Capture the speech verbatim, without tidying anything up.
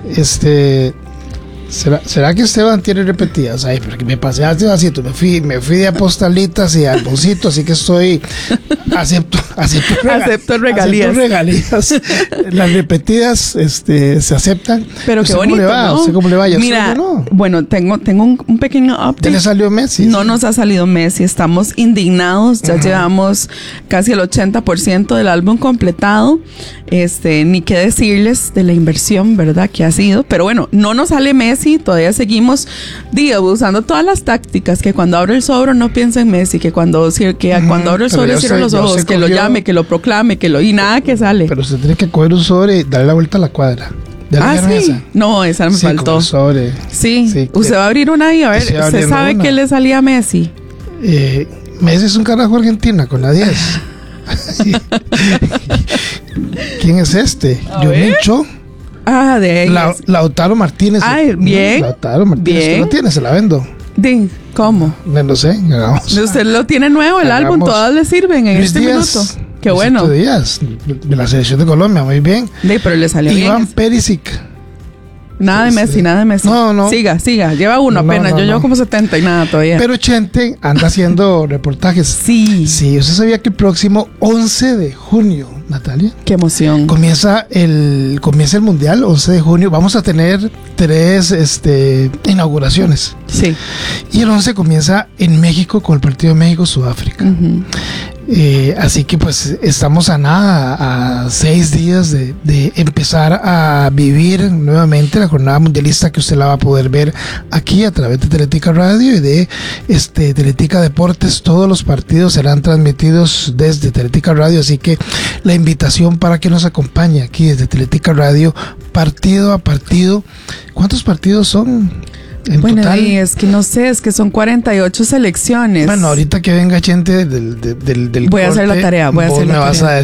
Este... ¿Será, ¿Será que Esteban tiene repetidas? Ay, porque me pasé hace vasito, me fui, me fui de apostalitas y albocito, así que estoy acepto, acepto, rega, acepto regalías. Acepto regalías. Las repetidas este, se aceptan. Pero qué bonito, cómo le va? ¿no? ¿Usted cómo le va? Yo Mira, no. bueno, tengo, tengo un, un pequeño update. ¿Ya le salió Messi? No sí. nos ha salido Messi, estamos indignados, ya uh-huh. llevamos casi el ochenta por ciento del álbum completado. Este, ni qué decirles de la inversión, ¿verdad? Que ha sido, pero bueno, no nos sale Messi, todavía seguimos digo, usando todas las tácticas, que cuando abro el sobre no piensa en Messi, que cuando, que mm, cuando abro el sobre cierra los ojos, que cogió, lo llame, que lo proclame, que lo, y nada que sale. Pero usted tiene que coger un sobre y darle la vuelta a la cuadra. Ah, sí. Esa? No, esa me sí, faltó. Sobre. Sí. sí. Usted va a abrir una ahí, a ver, ¿usted sabe una. qué le salía a Messi? Eh, Messi es un carajo argentina con la diez. ¿Quién es este? Yo Micho. Ah, de La, Lautaro Martínez. Ay, bien. Lautaro Martínez. Bien. ¿Usted lo tiene? Se la vendo. De, ¿Cómo? No lo sé. Hagamos. Usted lo tiene nuevo, el hagamos. álbum, todas le sirven en Luis este Díaz, minuto. Qué bueno. Díaz, de la selección de Colombia, muy bien. De, pero le salió Iván bien. Perisic. Nada de Messi, nada de Messi. No, no. Siga, siga. Lleva uno no, apenas. no, Yo no. llevo como setenta y nada todavía. Pero Chente anda haciendo reportajes. Sí. Sí, usted sabía que el próximo once de junio, Natalia. Qué emoción. Comienza el, comienza el Mundial, once de junio. Vamos a tener tres este, inauguraciones. Sí. Y el once comienza en México con el partido de México-Sudáfrica. Uh-huh. Eh, así que pues estamos a nada, a seis días de, de empezar a vivir nuevamente la jornada mundialista, que usted la va a poder ver aquí a través de Teletica Radio y de este Teletica Deportes. Todos los partidos serán transmitidos desde Teletica Radio, así que la invitación para que nos acompañe aquí desde Teletica Radio, partido a partido. ¿Cuántos partidos son? En bueno, total, y es que no sé, es que son cuarenta y ocho selecciones. Bueno, ahorita que venga gente del, del, del, del voy corte, a hacer la tarea, voy a hacer la me tarea. Vas a